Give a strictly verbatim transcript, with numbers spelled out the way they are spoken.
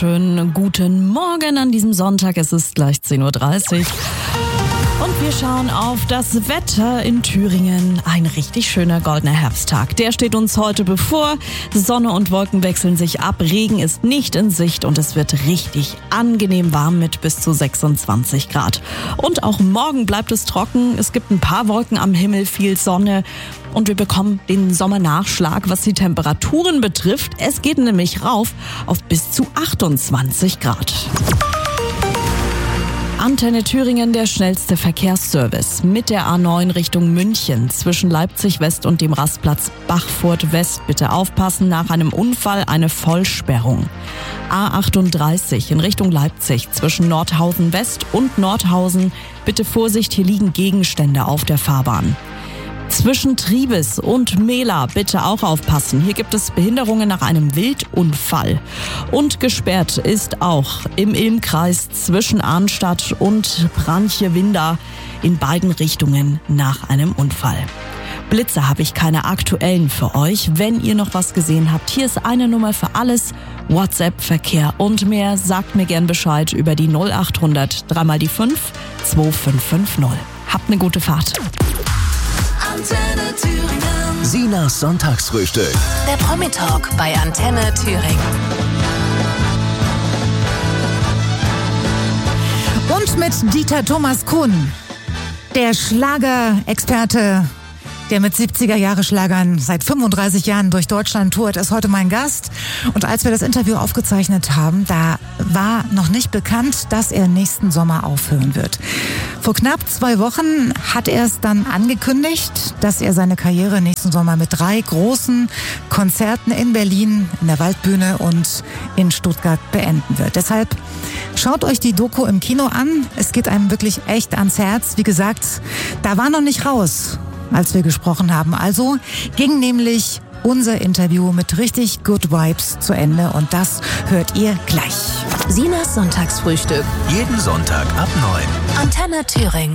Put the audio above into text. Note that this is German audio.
Schönen guten Morgen an diesem Sonntag. Es ist gleich zehn Uhr dreißig. Und wir schauen auf das Wetter in Thüringen. Ein richtig schöner goldener Herbsttag. Der steht uns heute bevor. Sonne und Wolken wechseln sich ab. Regen ist nicht in Sicht und es wird richtig angenehm warm mit bis zu sechsundzwanzig Grad. Und auch morgen bleibt es trocken. Es gibt ein paar Wolken am Himmel, viel Sonne. Und wir bekommen den Sommernachschlag, was die Temperaturen betrifft. Es geht nämlich rauf auf bis zu achtundzwanzig Grad. Antenne Thüringen, der schnellste Verkehrsservice. Mit der A neun Richtung München zwischen Leipzig West und dem Rastplatz Bachfurt West. Bitte aufpassen, nach einem Unfall eine Vollsperrung. A achtunddreißig in Richtung Leipzig zwischen Nordhausen West und Nordhausen. Bitte Vorsicht, hier liegen Gegenstände auf der Fahrbahn. Zwischen Triebes und Mehla bitte auch aufpassen. Hier gibt es Behinderungen nach einem Wildunfall. Und gesperrt ist auch im Ilmkreis zwischen Arnstadt und Branche-Winda in beiden Richtungen nach einem Unfall. Blitze habe ich keine aktuellen für euch. Wenn ihr noch was gesehen habt, hier ist eine Nummer für alles. WhatsApp, Verkehr und mehr. Sagt mir gern Bescheid über die null achthundert drei mal die fünf zwei fünf fünf null. Habt eine gute Fahrt. Antenne Thüringen. Sinas Sonntagsfrühstück. Der Promi-Talk bei Antenne Thüringen. Und mit Dieter Thomas Kuhn, der Schlagerexperte, der mit siebziger-Jahre-Schlagern seit fünfunddreißig Jahren durch Deutschland tourt, ist heute mein Gast. Und als wir das Interview aufgezeichnet haben, da war noch nicht bekannt, dass er nächsten Sommer aufhören wird. Vor knapp zwei Wochen hat er es dann angekündigt, dass er seine Karriere nächsten Sommer mit drei großen Konzerten in Berlin, in der Waldbühne und in Stuttgart beenden wird. Deshalb schaut euch die Doku im Kino an. Es geht einem wirklich echt ans Herz. Wie gesagt, da war noch nicht raus, als wir gesprochen haben. Also ging nämlich unser Interview mit richtig Good Vibes zu Ende und das hört ihr gleich. Sinas Sonntagsfrühstück. Jeden Sonntag ab neun. Antenne Thüringen.